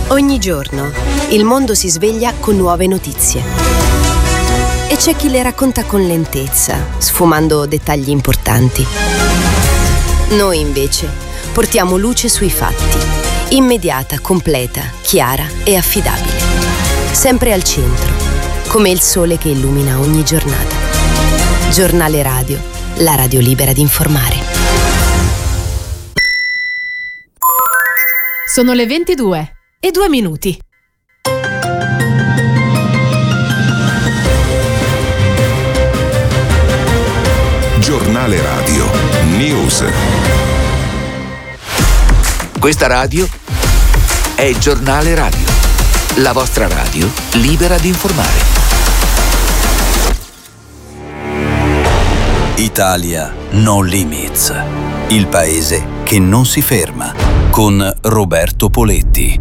Ogni giorno il mondo si sveglia con nuove notizie. E c'è chi le racconta con lentezza, sfumando dettagli importanti. Noi invece portiamo luce sui fatti, immediata, completa, chiara e affidabile. Sempre al centro, come il sole che illumina ogni giornata. Giornale Radio, la radio libera di informare. Sono le 22:02. Giornale Radio News. Questa radio è il Giornale Radio, la vostra radio libera di informare. Italia No Limits, il paese che non si ferma, con Roberto Poletti.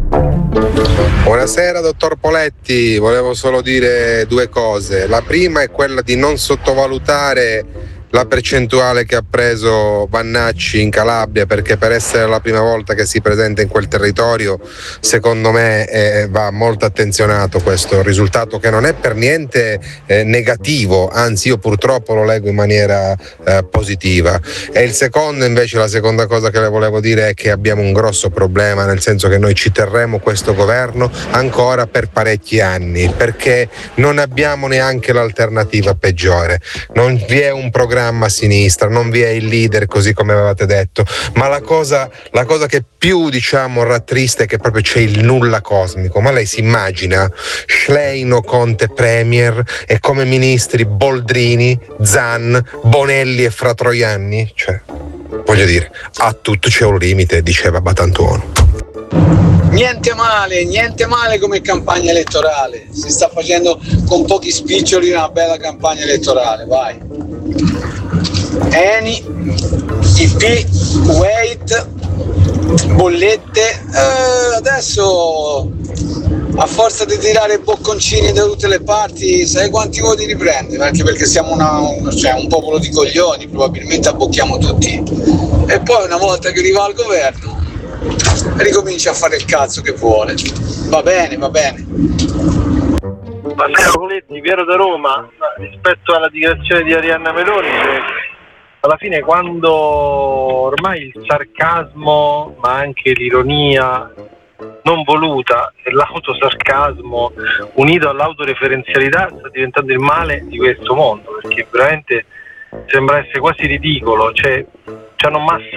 Buonasera dottor Poletti, volevo solo dire due cose. La prima è quella di non sottovalutare la percentuale che ha preso Vannacci in Calabria, perché per essere la prima volta che si presenta in quel territorio, secondo me va molto attenzionato questo risultato, che non è per niente negativo, anzi io purtroppo lo leggo in maniera positiva. E il secondo invece, la seconda cosa che le volevo dire è che abbiamo un grosso problema, nel senso che noi ci terremo questo governo ancora per parecchi anni, perché non abbiamo neanche l'alternativa peggiore. Non vi è un programma a sinistra, non vi è il leader così come avevate detto, ma la cosa che più rattrista è che proprio c'è il nulla cosmico. Ma lei si immagina Schlein o Conte premier e come ministri Boldrini, Zan, Bonelli e Fra Troianni? Cioè, voglio dire, a tutto c'è un limite, diceva Batantuono. Niente male come campagna elettorale, si sta facendo con pochi spiccioli una bella campagna elettorale, vai. Eni, IP, Wait, bollette, adesso a forza di tirare bocconcini da tutte le parti, sai quanti voti riprende? Anche perché siamo un popolo di coglioni, probabilmente abbocchiamo tutti. E poi una volta che arriva al governo ricomincia a fare il cazzo che vuole. Va bene. Buonasera Poletti, Piero da Roma. Rispetto alla dichiarazione di Arianna Meloni, alla fine quando ormai il sarcasmo ma anche l'ironia non voluta e l'autosarcasmo unito all'autoreferenzialità sta diventando il male di questo mondo, perché veramente sembra essere quasi ridicolo, cioè ci hanno